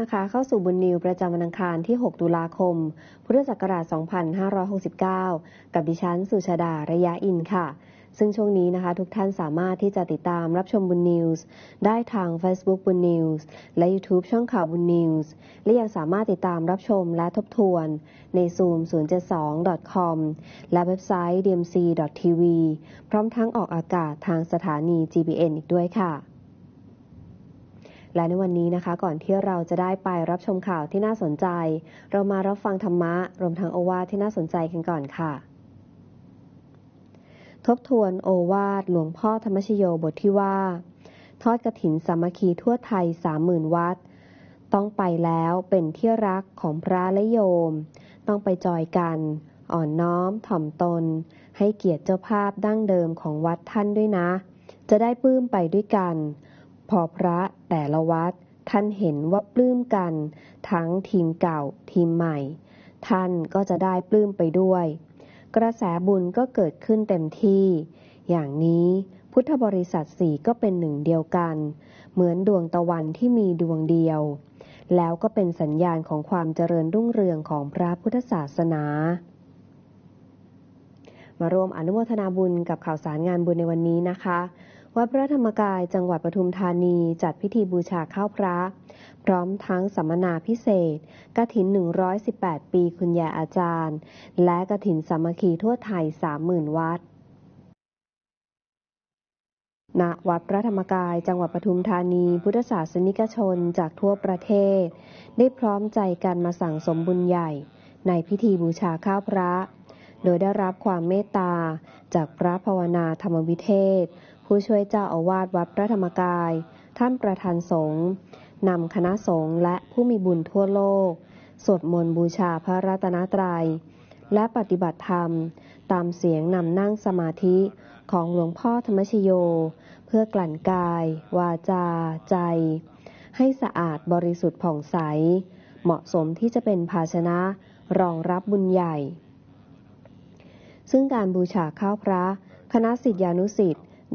นะคะเข้าสู่บุญนิวประจำวันอังคารที่ 6 ตุลาคม พุทธศักราช 2569 กับดิฉันสุชาดา ระยะอินค่ะ ซึ่งช่วงนี้นะคะทุกท่านสามารถที่จะติดตามรับชมบุญนิวส์ได้ทาง Facebook บุญนิวส์และ YouTube ช่องข่าวบุญนิวส์และยังสามารถติดตามรับชมและทบทวนใน zoom072.com และเว็บไซต์ dmc.tv พร้อมทั้งออกอากาศทางสถานี GBN อีกด้วยค่ะและในวันนี้นะคะก่อนที่เราจะได้ไปรับชมข่าวที่น่าสนใจเรามารับฟังธรรมะรวมทั้งโอวาทที่น่าสนใจกันก่อนค่ะทบทวนโอวาทหลวงพ่อธรรมชโยบทที่ว่าทอดกฐินสามัคคีทั่วไทย 30,000 วัดต้องไปแล้วเป็นที่รักของพระและโยมต้องไปจอยกันอ่อนน้อมถ่อมตนให้เกียรติเจ้าภาพดั้งเดิมของวัดท่านด้วยนะจะได้ปลื้มไปด้วยกันพอพระแต่ละวัดท่านเห็นว่าปลื้มกันทั้งทีมเก่าทีมใหม่ท่านก็จะได้ปลื้มไปด้วยกระแสบุญก็เกิดขึ้นเต็มที่อย่างนี้พุทธบริษัทสี่ก็เป็นหนึ่งเดียวกันเหมือนดวงตะวันที่มีดวงเดียวแล้วก็เป็นสัญญาณของความเจริญรุ่งเรืองของพระพุทธศาสนามาร่วมอนุโมทนาบุญกับข่าวสารงานบุญในวันนี้นะคะวัดพระธรรมกายจังหวัดปทุมธานีจัดพิธีบูชาข้าวพระพร้อมทั้งสัมมนาพิเศษกฐิน118 ปีคุณยายอาจารย์และกฐินสามัคคีทั่วไทย 30,000 วัดณวัดพระธรรมกายจังหวัดปทุมธานีพุทธศาสนิกชนจากทั่วประเทศได้พร้อมใจกันมาสั่งสมบุญใหญ่ในพิธีบูชาข้าวพระโดยได้รับความเมตตาจากพระภาวนาธรรมวิเทศผู้ช่วยเจ้าอาวาสวัดพระธรรมกายท่านประธานสงฆ์นำคณะสงฆ์และผู้มีบุญทั่วโลกสวดมนต์บูชาพระรัตนตรัยและปฏิบัติธรรมตามเสียงนำนั่งสมาธิของหลวงพ่อธรรมชโยเพื่อกลั่นกายวาจาใจให้สะอาดบริสุทธิ์ผ่องใสเหมาะสมที่จะเป็นภาชนะรองรับบุญใหญ่ซึ่งการบูชาข้าวพระคณะศิษยานุศิษย์